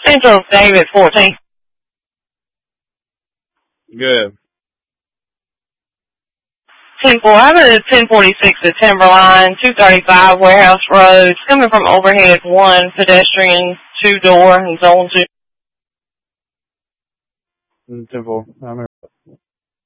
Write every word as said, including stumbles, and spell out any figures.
Central David fourteen. Good. ten four, I'm at ten forty-six at Timberline, two thirty-five Warehouse Road. It's coming from overhead one, pedestrian, two door, and zone two. ten four. I'm